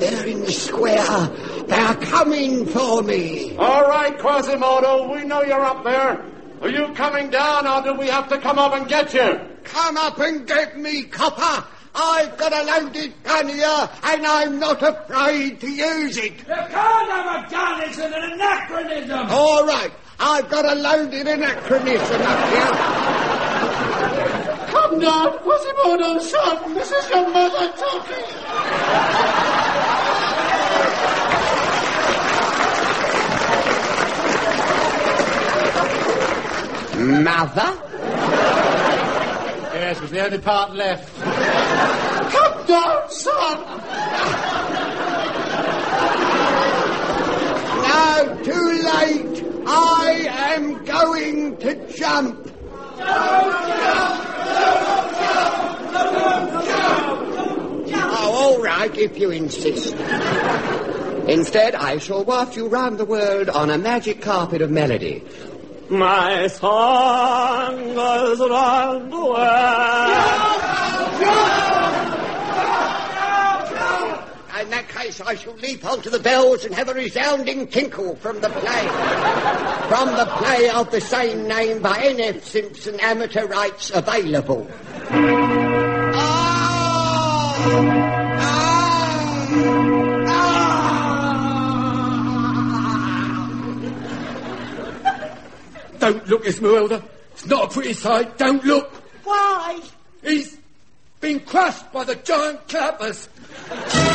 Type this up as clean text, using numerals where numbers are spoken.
there in the square. They're coming for me. All right, Quasimodo, we know you're up there. Are you coming down, or do we have to come up and get you? Come up and get me, copper. I've got a loaded gun here, and I'm not afraid to use it. You can't have a gun, it's an anachronism. All right, I've got a loaded anachronism up here. Come down, Quasimodo, son. This is your mother talking. Mother? Yes, it was the only part left. Come down, son. No, too late. I am going to jump. Oh, all right, if you insist. Instead, I shall waft you round the world on a magic carpet of melody. My song goes round the world. In that case, I shall leap onto the bells and have a resounding tinkle from the play. From the play of the same name by N.F. Simpson, amateur rights available. Don't look, Esmeralda. It's not a pretty sight. Don't look. Why? He's been crushed by the giant clappers.